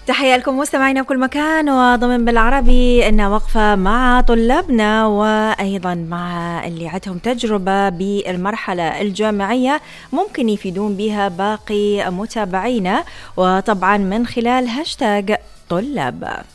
تحية لكم مستمعينا بكل مكان، وضمن بالعربي إن وقفة مع طلابنا وأيضا مع اللي عندهم تجربة بالمرحلة الجامعية ممكن يفيدون بها باقي متابعينا، وطبعا من خلال هاشتاج طلاب.